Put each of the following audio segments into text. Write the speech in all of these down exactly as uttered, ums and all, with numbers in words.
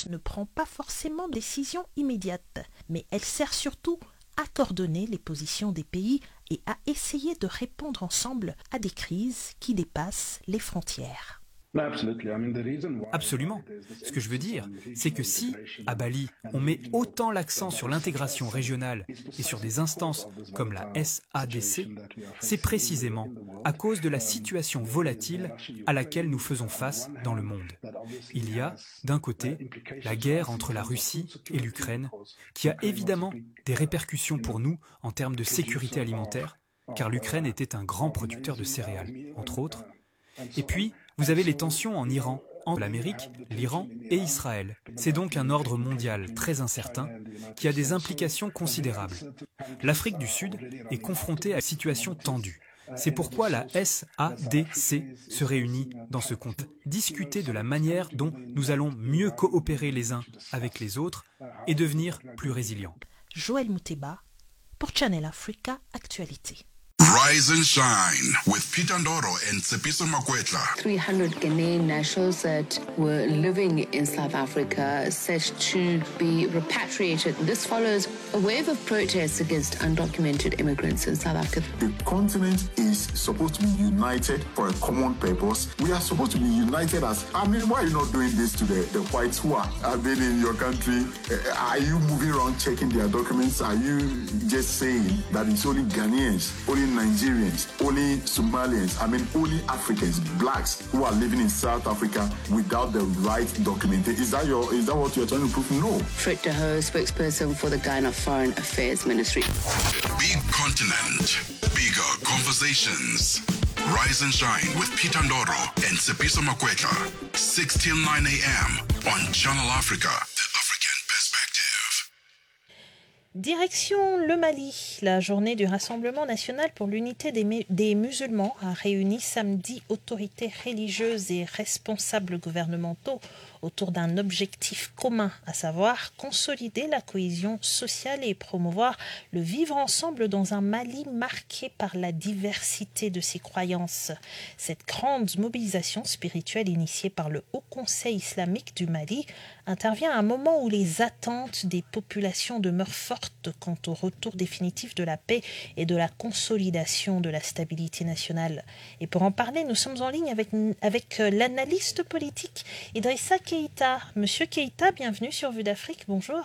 force ne prend pas forcément de décision immédiate, mais elle sert surtout à coordonner les positions des pays et à essayer de répondre ensemble à des crises qui dépassent les frontières. Absolument. Ce que je veux dire, c'est que si, à Bali, on met autant l'accent sur l'intégration régionale et sur des instances comme la S A D C, c'est précisément à cause de la situation volatile à laquelle nous faisons face dans le monde. Il y a, d'un côté, la guerre entre la Russie et l'Ukraine, qui a évidemment des répercussions pour nous en termes de sécurité alimentaire, car l'Ukraine était un grand producteur de céréales, entre autres. Et puis, vous avez les tensions en Iran, entre l'Amérique, l'Iran et Israël. C'est donc un ordre mondial très incertain qui a des implications considérables. L'Afrique du Sud est confrontée à une situation tendue. C'est pourquoi la S A D C se réunit dans ce contexte. Discuter de la manière dont nous allons mieux coopérer les uns avec les autres et devenir plus résilients. Joël Mouteba pour Channel Africa Actualité. Rise and shine with Peter Ndoro and Tsepiso Makwetla. three hundred Ghanaian nationals that were living in South Africa set to be repatriated. This follows a wave of protests against undocumented immigrants in South Africa. The continent is supposed to be united for a common purpose. We are supposed to be united as, I mean, why are you not doing this to the, the whites who are, have been in your country? Uh, are you moving around checking their documents? Are you just saying that it's only Ghanaians, only Nigerians, only Somalians, I mean only Africans, blacks who are living in South Africa without the right documentation? Is that your is that what you're trying to prove? No. Fred De Hoo, spokesperson for the Ghana Foreign Affairs Ministry. Big continent, bigger conversations. Rise and shine with Peter Ndoro and Tsepiso Makwetla. six till nine a.m. on Channel Africa. Direction le Mali, la journée du Rassemblement national pour l'unité des, des musulmans a réuni samedi autorités religieuses et responsables gouvernementaux autour d'un objectif commun, à savoir consolider la cohésion sociale et promouvoir le vivre ensemble dans un Mali marqué par la diversité de ses croyances. Cette grande mobilisation spirituelle initiée par le Haut Conseil islamique du Mali intervient à un moment où les attentes des populations demeurent fortes quant au retour définitif de la paix et de la consolidation de la stabilité nationale. Et pour en parler, nous sommes en ligne avec, avec l'analyste politique Idrissa Keïta. Monsieur Keïta, bienvenue sur Vue d'Afrique, bonjour.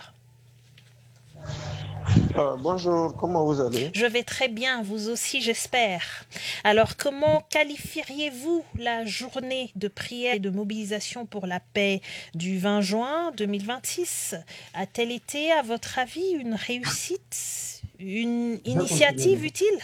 Euh, bonjour, comment vous allez? Je vais très bien, vous aussi j'espère. Alors comment qualifieriez-vous la journée de prière et de mobilisation pour la paix du vingt juin deux mille vingt-six? A-t-elle été, à votre avis, une réussite, une initiative utile?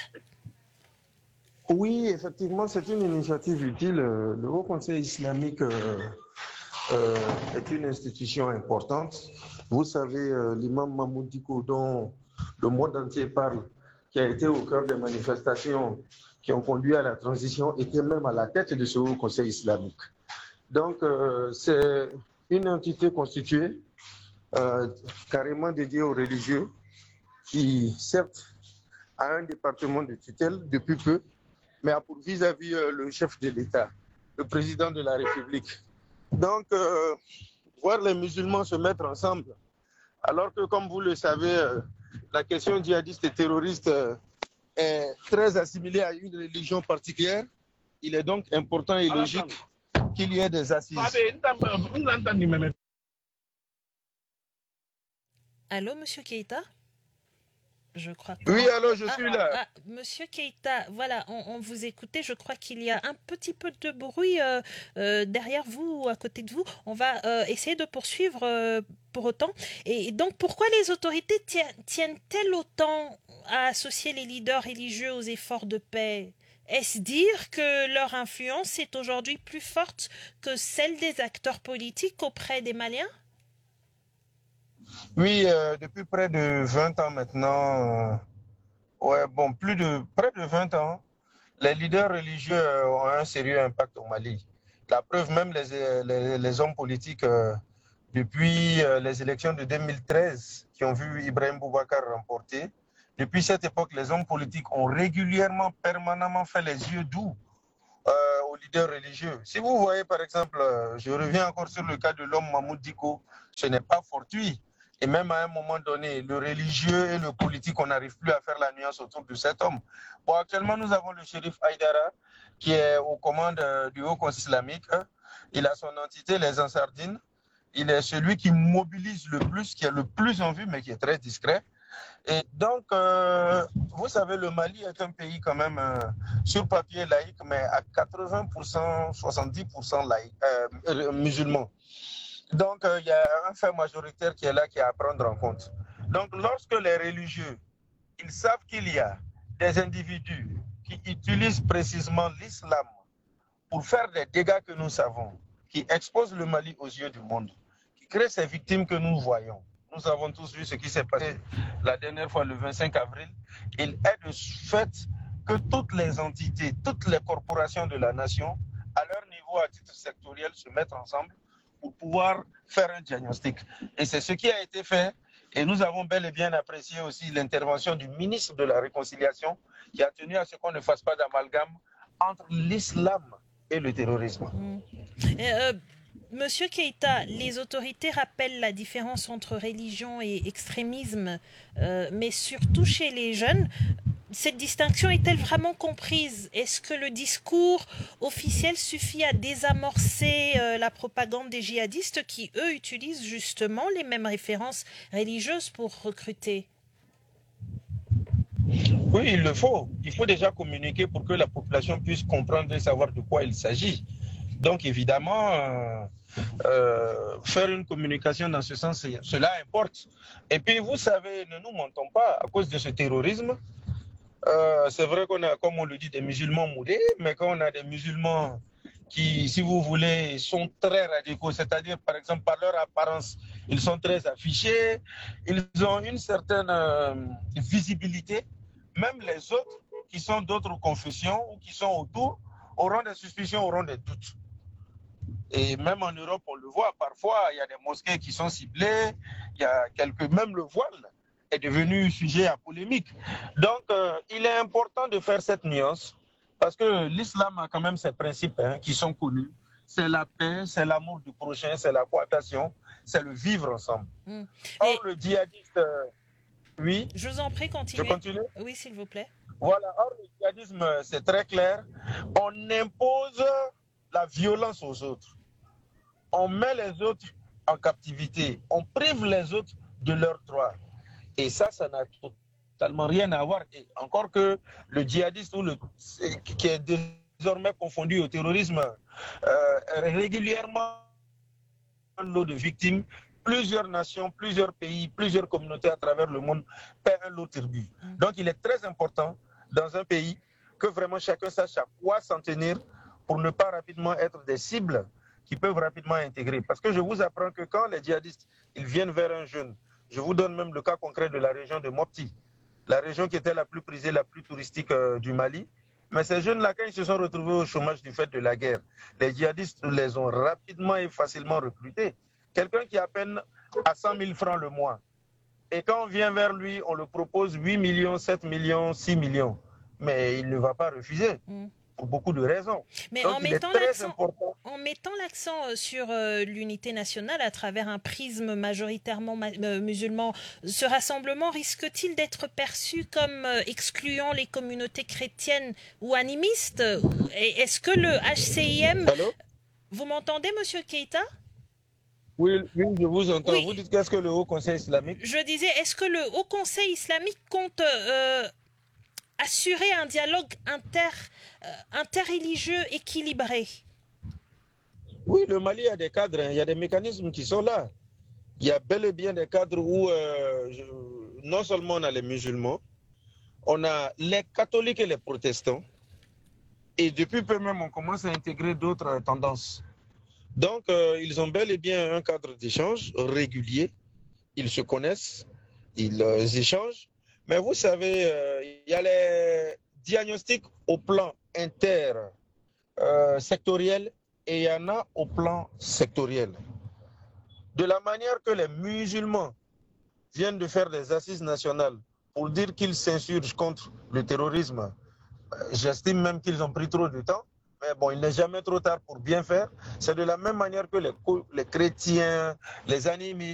Oui, effectivement, c'est une initiative utile. Le Haut Conseil islamique euh, euh, est une institution importante. Vous savez, euh, l'imam Mahmoud Dicko, dont le monde entier parle, qui a été au cœur des manifestations qui ont conduit à la transition, était même à la tête de ce Haut Conseil islamique. Donc, euh, c'est une entité constituée, euh, carrément dédiée aux religieux, qui, certes, a un département de tutelle depuis peu, mais a pour vis-à-vis euh, le chef de l'État, le président de la République. Donc, euh, voir les musulmans se mettre ensemble, alors que, comme vous le savez, euh, la question djihadiste et terroriste euh, est très assimilée à une religion particulière. Il est donc important et logique qu'il y ait des assises. Allô, monsieur Keïta? Je crois que... Oui, alors je suis ah, là. Ah, Monsieur Keïta, voilà, on, on vous écoutait. Je crois qu'il y a un petit peu de bruit euh, euh, derrière vous ou à côté de vous. On va euh, essayer de poursuivre euh, pour autant. Et donc, pourquoi les autorités tiennent-elles autant à associer les leaders religieux aux efforts de paix? Est-ce dire que leur influence est aujourd'hui plus forte que celle des acteurs politiques auprès des Maliens? Oui, euh, depuis près de vingt ans maintenant, euh, ouais, bon, plus de près de vingt ans, les leaders religieux euh, ont un sérieux impact au Mali. La preuve, même les, les, les hommes politiques, euh, depuis euh, les élections de deux mille treize, qui ont vu Ibrahim Boubacar remporter, depuis cette époque, les hommes politiques ont régulièrement, permanemment fait les yeux doux euh, aux leaders religieux. Si vous voyez, par exemple, euh, je reviens encore sur le cas de l'homme Mahmoud Dicko, ce n'est pas fortuit. Et même à un moment donné, le religieux et le politique, on n'arrive plus à faire la nuance autour de cet homme. Bon, actuellement, nous avons le shérif Haïdara, qui est aux commandes du Haut Conseil islamique. Il a son entité, les Ansardines. Il est celui qui mobilise le plus, qui est le plus en vue, mais qui est très discret. Et donc, euh, vous savez, le Mali est un pays quand même euh, sur papier laïque, mais à quatre-vingts pour cent, soixante-dix pour cent laïque, euh, musulmans. Donc, il euh, y a un fait majoritaire qui est là, qui est à prendre en compte. Donc, lorsque les religieux, ils savent qu'il y a des individus qui utilisent précisément l'islam pour faire des dégâts que nous savons, qui exposent le Mali aux yeux du monde, qui créent ces victimes que nous voyons. Nous avons tous vu ce qui s'est passé la dernière fois, le vingt-cinq avril. Il est de fait que toutes les entités, toutes les corporations de la nation, à leur niveau, à titre sectoriel, se mettent ensemble pour pouvoir faire un diagnostic. Et c'est ce qui a été fait. Et nous avons bel et bien apprécié aussi l'intervention du ministre de la Réconciliation qui a tenu à ce qu'on ne fasse pas d'amalgame entre l'islam et le terrorisme. Mmh. Et euh... Monsieur Keïta, les autorités rappellent la différence entre religion et extrémisme, euh, mais surtout chez les jeunes. Cette distinction est-elle vraiment comprise? Est-ce que le discours officiel suffit à désamorcer euh, la propagande des djihadistes qui, eux, utilisent justement les mêmes références religieuses pour recruter? Oui, il le faut. Il faut déjà communiquer pour que la population puisse comprendre et savoir de quoi il s'agit. Donc, évidemment, euh, euh, faire une communication dans ce sens, cela importe. Et puis, vous savez, ne nous mentons pas, à cause de ce terrorisme, euh, c'est vrai qu'on a, comme on le dit, des musulmans moulés, mais quand on a des musulmans qui, si vous voulez, sont très radicaux, c'est-à-dire, par exemple, par leur apparence, ils sont très affichés, ils ont une certaine euh, visibilité, même les autres qui sont d'autres confessions ou qui sont autour auront des suspicions, auront des doutes. Et même en Europe, on le voit, parfois, il y a des mosquées qui sont ciblées, il y a quelques, même le voile est devenu sujet à polémique. Donc, euh, il est important de faire cette nuance, parce que l'islam a quand même ses principes hein, qui sont connus. C'est la paix, c'est l'amour du prochain, c'est la cohabitation, c'est le vivre ensemble. Mmh. Or, Et... le djihadiste... Euh, oui. Je vous en prie, continuez. Je continue? Oui, s'il vous plaît. Voilà, or, le djihadisme, c'est très clair. On impose la violence aux autres. On met les autres en captivité. On prive les autres de leurs droits. Et ça, ça n'a totalement rien à voir. Et encore que le djihadiste ou le, qui est désormais confondu au terrorisme, euh, régulièrement lot de victimes, plusieurs nations, plusieurs pays, plusieurs communautés à travers le monde paient un lot tribut. Donc il est très important dans un pays que vraiment chacun sache à quoi s'en tenir pour ne pas rapidement être des cibles qui peuvent rapidement intégrer. Parce que je vous apprends que quand les djihadistes ils viennent vers un jeune, je vous donne même le cas concret de la région de Mopti, la région qui était la plus prisée, la plus touristique euh, du Mali. Mais ces jeunes-là, quand ils se sont retrouvés au chômage du fait de la guerre, les djihadistes les ont rapidement et facilement recrutés. Quelqu'un qui a à peine à cent mille francs le mois. Et quand on vient vers lui, on le propose huit millions, sept millions, six millions. Mais il ne va pas refuser. Mmh. Pour beaucoup de raisons. Mais Donc, en, mettant en mettant l'accent sur euh, l'unité nationale à travers un prisme majoritairement ma euh, musulman, ce rassemblement risque-t-il d'être perçu comme euh, excluant les communautés chrétiennes ou animistes? Est-ce que le H C I M... Allô? Vous m'entendez, Monsieur Keïta? Oui, oui, je vous entends. Oui. Vous dites qu'est-ce que le Haut Conseil islamique? Je disais, est-ce que le Haut Conseil islamique compte... Euh, assurer un dialogue inter, euh, interreligieux équilibré? Oui, le Mali a des cadres, hein. Il y a des mécanismes qui sont là. Il y a bel et bien des cadres où euh, je, non seulement on a les musulmans, on a les catholiques et les protestants, et depuis peu même on commence à intégrer d'autres tendances. Donc euh, ils ont bel et bien un cadre d'échange régulier, ils se connaissent, ils euh, échangent. Mais vous savez, il euh, y a les diagnostics au plan inter-sectoriel euh, et il y en a au plan sectoriel. De la manière que les musulmans viennent de faire des assises nationales pour dire qu'ils s'insurgent contre le terrorisme, j'estime même qu'ils ont pris trop de temps. mais bon, il n'est jamais trop tard pour bien faire. C'est de la même manière que les, les chrétiens, les animistes,